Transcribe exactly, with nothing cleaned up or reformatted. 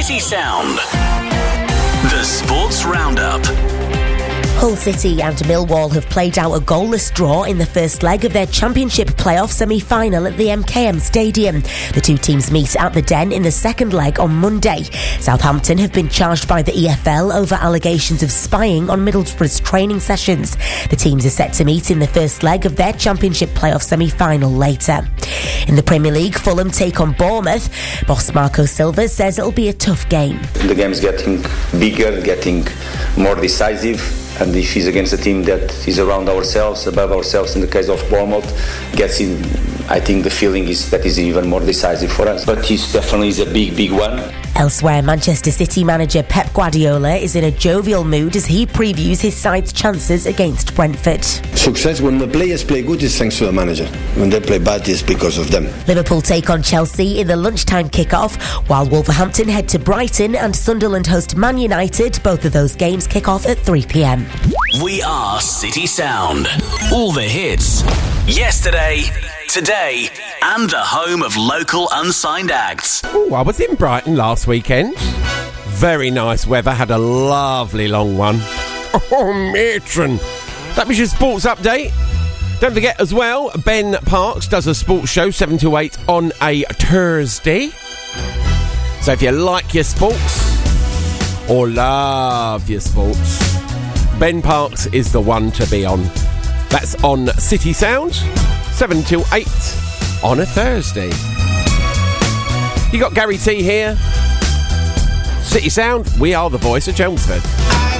City Sound. The Sports Roundup. Hull City and Millwall have played out a goalless draw in the first leg of their Championship playoff semi-final at the M K M Stadium. The two teams meet at the Den in the second leg on Monday. Southampton have been charged by the E F L over allegations of spying on Middlesbrough's training sessions. The teams are set to meet in the first leg of their Championship playoff semi-final later. In the Premier League, Fulham take on Bournemouth. Boss Marco Silva says it'll be a tough game. The game's getting bigger, getting more decisive. And if he's against a team that is around ourselves, above ourselves, in the case of Bournemouth, gets in, I think the feeling is that is even more decisive for us. But he's definitely is a big, big one. Elsewhere, Manchester City manager Pep Guardiola is in a jovial mood as he previews his side's chances against Brentford. Success, when the players play good, is thanks to the manager. When they play bad, it's because of them. Liverpool take on Chelsea in the lunchtime kick-off, while Wolverhampton head to Brighton and Sunderland host Man United. Both of those games kick off at three p.m. We are City Sound. All the hits. Yesterday, today, and the home of local unsigned acts. Oh, I was in Brighton last weekend. Very nice weather. Had a lovely long one. Oh, matron. That was your sports update. Don't forget as well, Ben Parks does a sports show seven to eight on a Thursday. So if you like your sports or love your sports, Ben Parks is the one to be on. That's on City Sound, seven till eight on a Thursday. You got Gary T here. City Sound, we are the voice of Chelmsford.